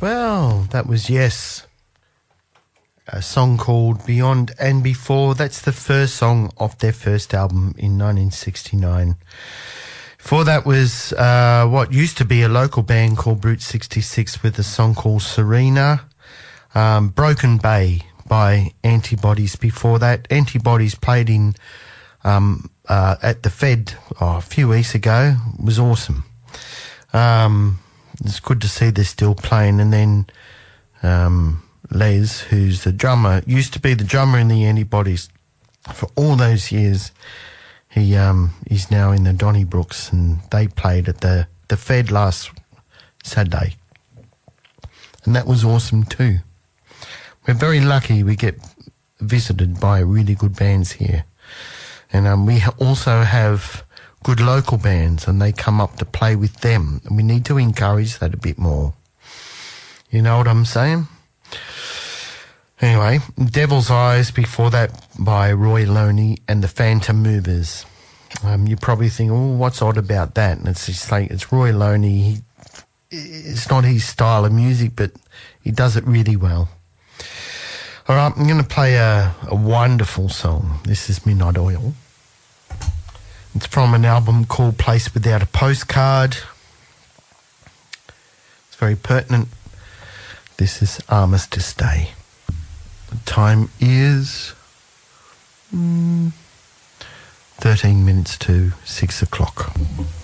Well, that was Yes. A song called Beyond and Before. That's the first song off their first album in 1969. Before that was what used to be a local band called Brute 66 with a song called Serena. Broken Bay by Antibodies before that. Antibodies played in at the Fed a few weeks ago. It was awesome. It's good to see they're still playing. And then Les, who's the drummer, used to be the drummer in the Antibodies for all those years. He's now in the Donnybrooks, and they played at the Fed last Saturday. And that was awesome too. We're very lucky we get visited by really good bands here. And we also have good local bands, and they come up to play with them. And we need to encourage that a bit more. You know what I'm saying? Anyway, Devil's Eyes before that by Roy Loney and the Phantom Movers. You probably think, oh, what's odd about that? And it's just like, it's Roy Loney. It's not his style of music, but he does it really well. All right, I'm going to play a wonderful song. This is Midnight Oil. It's from an album called Place Without a Postcard. It's very pertinent. This is Armistice Day. The time is 13 minutes to 6 o'clock.